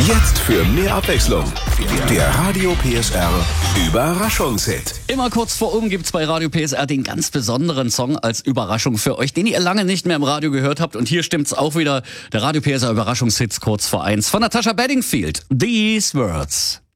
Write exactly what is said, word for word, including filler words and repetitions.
Jetzt für mehr Abwechslung. Der Radio P S R Überraschungshit. Immer kurz vor um gibt's bei Radio P S R den ganz besonderen Song als Überraschung für euch, den ihr lange nicht mehr im Radio gehört habt. Und hier stimmt's auch wieder. Der Radio P S R Überraschungshit kurz vor eins von Natasha Bedingfield. These Words.